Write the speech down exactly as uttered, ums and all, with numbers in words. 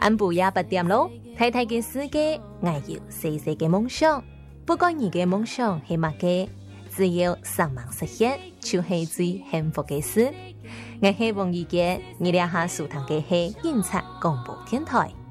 按部也八點咯，太太嘅世界，我有細細嘅夢想。不管你嘅夢想係乜嘅，只要上網實現，就係最幸福嘅事。我希望而家你哋下收聽嘅係警察廣播電台。